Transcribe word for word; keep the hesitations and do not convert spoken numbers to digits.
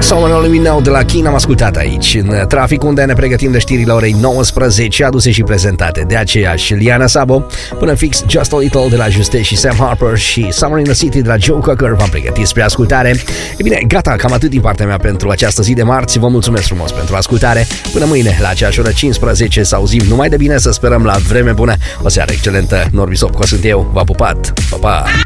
Someone Only We Know de la Keen am ascultat aici în trafic, unde ne pregătim de știrile orei nouăsprezece, aduse și prezentate de aceeași Liana Sabo. Până fix Just a Little de la Juste și Sam Harper și Summer in the City de la Joe Cocker v-am pregătit spre ascultare. E bine, gata, cam atât din partea mea pentru această zi de marți. Vă mulțumesc frumos pentru ascultare. Până mâine la aceeași oră cincisprezece să auzim numai de bine, să sperăm la vreme bună. O seară excelentă. Norbi Sopco sunt eu, v-am pupat. Pa, pa!